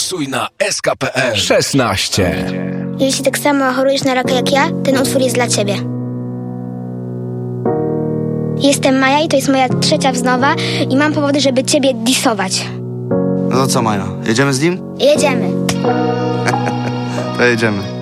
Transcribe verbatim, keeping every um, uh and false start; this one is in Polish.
Głosuj na S K P L szesnaście. Jeśli tak samo chorujesz na raka jak ja, ten utwór jest dla ciebie. Jestem Maja i to jest moja trzecia wznowa i mam powody, żeby ciebie disować. No to co, Maja? Jedziemy z nim? Jedziemy. To jedziemy.